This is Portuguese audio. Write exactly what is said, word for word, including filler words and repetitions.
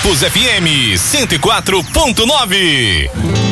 Campus F M cento e quatro ponto nove.